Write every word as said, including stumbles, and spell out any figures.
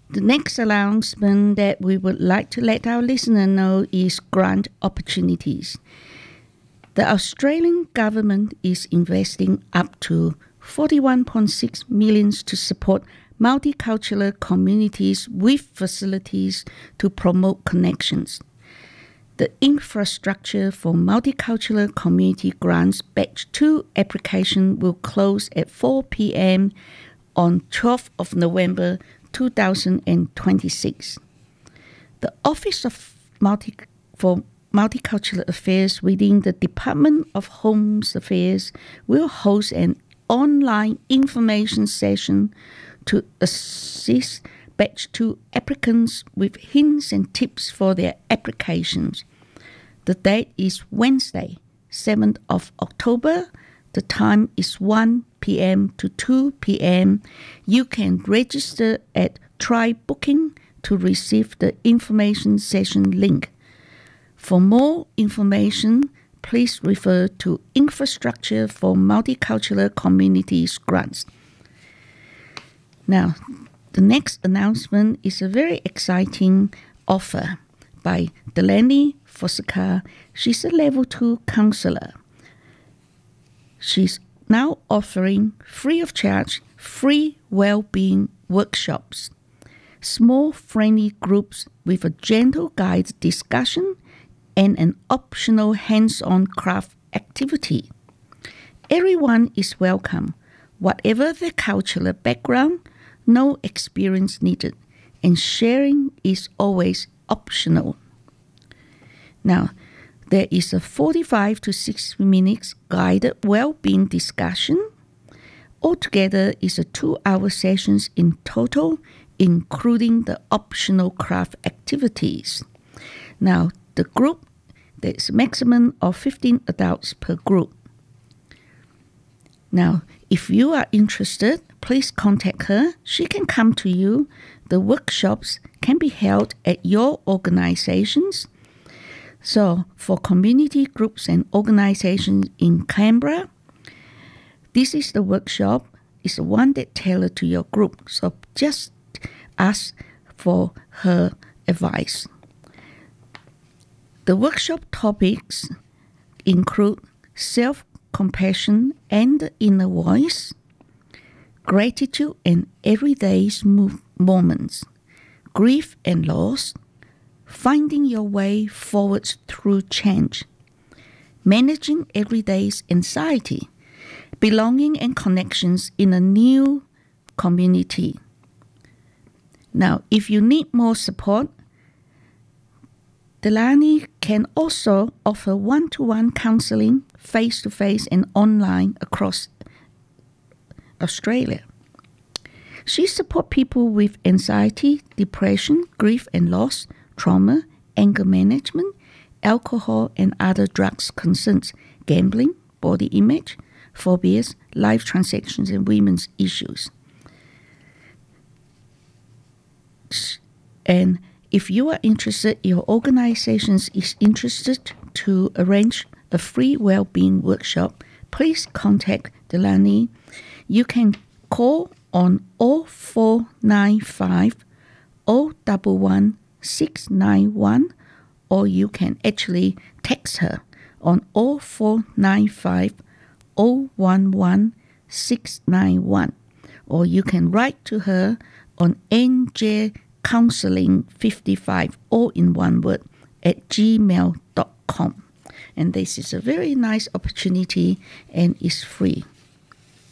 The next announcement that we would like to let our listener know is grant opportunities. The Australian government is investing up to forty-one point six million dollars to support multicultural communities with facilities to promote connections. The Infrastructure for Multicultural Community Grants Batch two application will close at four p.m. on twelfth of November two thousand twenty-six. The Office of Multi for Multicultural Affairs within the Department of Home Affairs will host an online information session to assist Batch two applicants with hints and tips for their applications. The date is Wednesday, seventh of October. The time is one p.m. to two p.m. You can register at Try Booking to receive the information session link. For more information, please refer to Infrastructure for Multicultural Communities Grants. Now, the next announcement is a very exciting offer by Delaney Fosseca. She's a level two counselor. She's now offering free of charge free well-being workshops, small friendly groups with a gentle guided discussion and an optional hands-on craft activity. Everyone is welcome, whatever their cultural background, no experience needed, and sharing is always optional. Now, there is a forty-five to sixty minutes guided well-being discussion. Altogether is a two-hour sessions in total, including the optional craft activities. Now, the group, there's a maximum of fifteen adults per group. Now, if you are interested, please contact her. She can come to you. The workshops can be held at your organizations. So, for community groups and organizations in Canberra, this is the workshop. It's the one that tailored to your group. So, just ask for her advice. The workshop topics include self-compassion and the inner voice, gratitude and everyday move, moments, grief and loss, finding your way forward through change, managing everyday's anxiety, belonging and connections in a new community. Now, if you need more support, Delaney can also offer one-to-one counseling, face-to-face and online across Australia. She supports people with anxiety, depression, grief and loss, trauma, anger management, alcohol and other drugs concerns, gambling, body image, phobias, life transactions and women's issues. And if you are interested, your organization is interested to arrange a free well-being workshop, please contact Delaney. You can call on oh four nine five, oh one one, six nine one, or you can actually text her on oh four nine five, oh one one, six nine one, or you can write to her on N J Counseling fifty-five, all in one word, at gmail dot com. And this is a very nice opportunity and is free.